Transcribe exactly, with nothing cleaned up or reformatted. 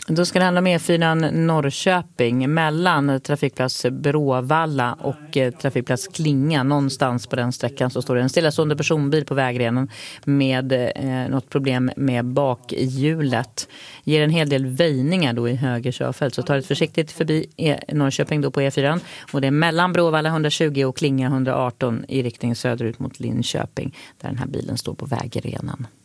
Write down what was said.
Då ska det handla om E fyra Norrköping mellan trafikplats Bråvalla och eh, trafikplats Klinga. Någonstans på den sträckan så står det en stillastående personbil på vägrenen med eh, något problem med bakhjulet. Ger en hel del väjningar då i höger körfält. Så tar ett försiktigt förbi e- Norrköping då på E fyra. Och det är mellan Bråvalla hundratjugo och Klinga hundraarton i riktning söderut mot Linköping. Där den här bilen står på vägrenen.